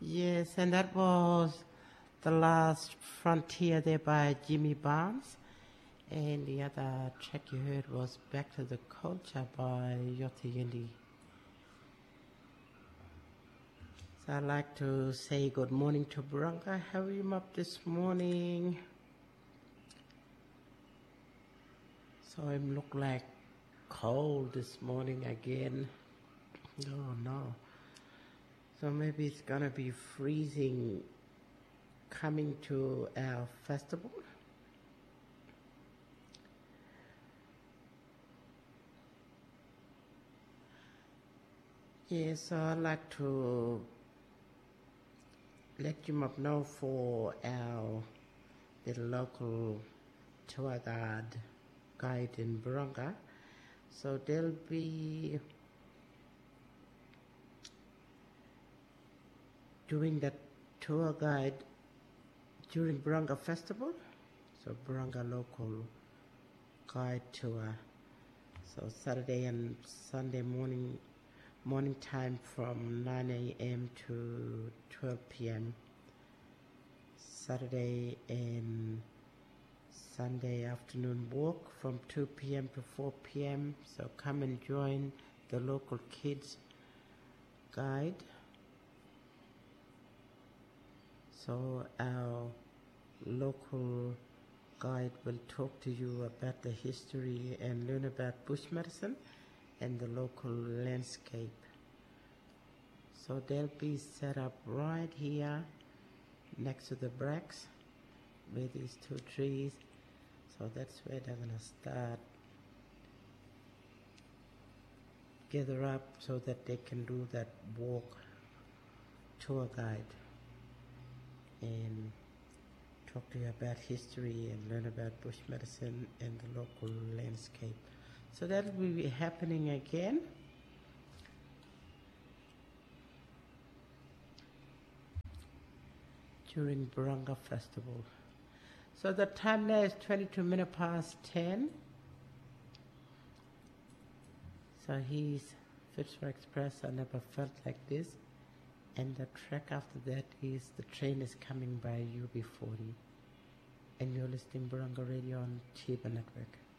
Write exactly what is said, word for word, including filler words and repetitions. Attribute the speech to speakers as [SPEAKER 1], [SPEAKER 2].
[SPEAKER 1] Yes, and that was The Last Frontier there by Jimmy Barnes. And the other track you heard was Back to the Culture by Yoti Yindi. So I'd like to say good morning to Branka. How are you up this morning? So I look like cold this morning again. Oh no. So maybe it's gonna be freezing coming to our festival. Yes, so I'd like to let you up know for our little local tour guide guide in Buronga. So they'll be doing that tour guide during Buronga Festival. So Buronga local guide tour. So Saturday and Sunday morning morning time from nine a.m. to twelve p.m. Saturday and Sunday afternoon walk from two p.m. to four p.m. So come and join the local kids guide. So our local guide will talk to you about the history and learn about bush medicine and the local landscape. So they'll be set up right here next to the bracks with these two trees. So that's where they're gonna start. Gather up so that they can do that walk tour guide and talk to you about history and learn about bush medicine and the local landscape. So that will be happening again. During Buronga Festival. So the time now is twenty-two minutes past ten. So he's Fitzroy Express. I never felt like this. And the track after that is The Train is Coming by U B forty. And you're listening Buronga Radio on Chiba Network.